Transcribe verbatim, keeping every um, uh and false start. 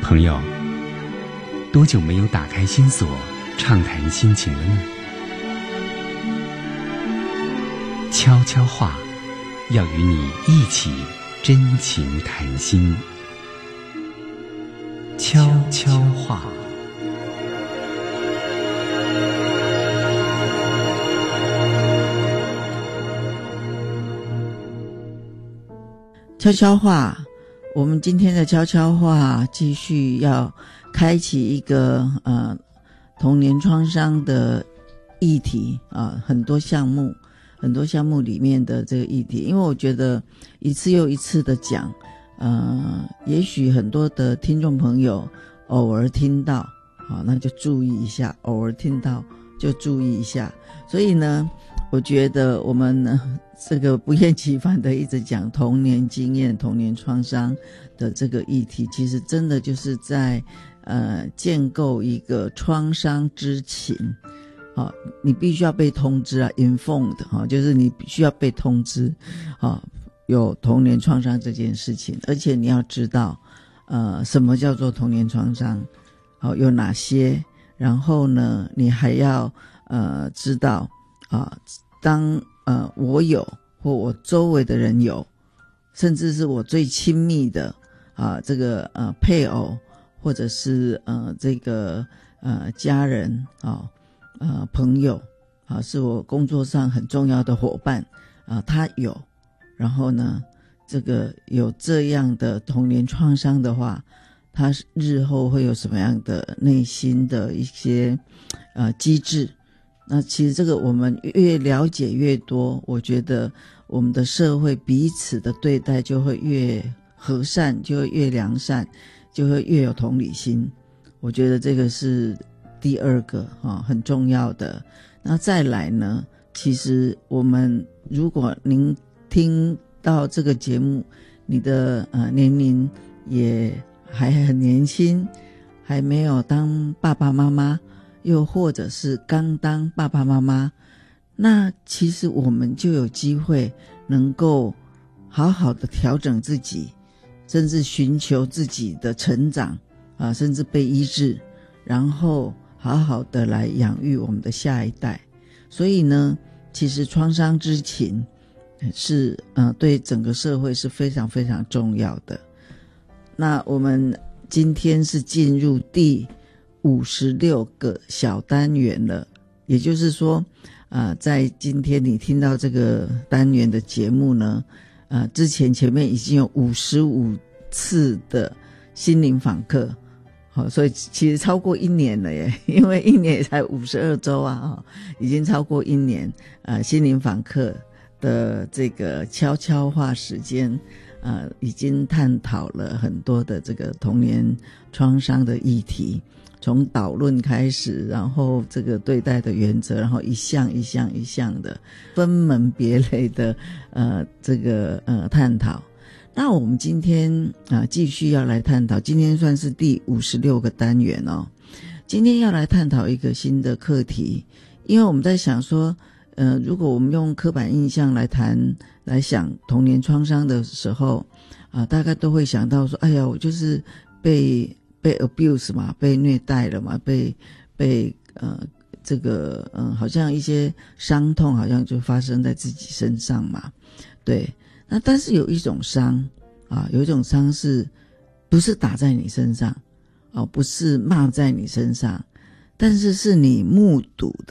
朋友，多久没有打开心锁畅谈心情了呢？悄悄话要与你一起真情谈心。悄悄话。 悄悄话，我们今天的悄悄话继续要开启一个呃童年创伤的议题啊、呃，很多项目，很多项目里面的这个议题，因为我觉得一次又一次的讲，呃，也许很多的听众朋友偶尔听到，好，那就注意一下，偶尔听到就注意一下。所以呢，我觉得我们呢。这个不厌其烦的一直讲童年经验、童年创伤的这个议题，其实真的就是在呃建构一个创伤知情。好，你必须要被通知啊 ，informed 哈，就是你必须要被通知，啊，有童年创伤这件事情，而且你要知道，呃，什么叫做童年创伤，好，有哪些，然后呢，你还要呃知道啊，当呃，我有或我周围的人有，甚至是我最亲密的啊，这个呃配偶或者是呃这个呃家人啊呃朋友啊，是我工作上很重要的伙伴啊，他有，然后呢，这个有这样的童年创伤的话，他日后会有什么样的内心的一些呃机制？那其实这个我们越了解越多，我觉得我们的社会彼此的对待就会越和善，就会越良善，就会越有同理心。我觉得这个是第二个啊，很重要的。那再来呢，其实我们如果您听到这个节目，你的呃年龄也还很年轻，还没有当爸爸妈妈，又或者是刚当爸爸妈妈，那其实我们就有机会能够好好的调整自己，甚至寻求自己的成长啊，甚至被医治，然后好好的来养育我们的下一代。所以呢，其实创伤知情是呃对整个社会是非常非常重要的。那我们今天是进入第五十六个小单元了，也就是说，呃，在今天你听到这个单元的节目呢，呃，之前前面已经有五十五次的心灵访客，好，所以其实超过一年了耶，因为一年也才五十二周啊，已经超过一年，呃，心灵访客的这个悄悄话时间。呃，已经探讨了很多的这个童年创伤的议题，从导论开始，然后这个对待的原则，然后一项一项一项的分门别类的呃这个呃探讨。那我们今天啊、呃、继续要来探讨，今天算是第五十六个单元哦。今天要来探讨一个新的课题，因为我们在想说。呃，如果我们用刻板印象来谈、来想童年创伤的时候，啊、呃，大概都会想到说，哎呀，我就是被被 abuse 嘛，被虐待了嘛，被被呃这个嗯、呃，好像一些伤痛好像就发生在自己身上嘛，对。那但是有一种伤啊，有一种伤是不是打在你身上，哦，不是骂在你身上，但是是你目睹的。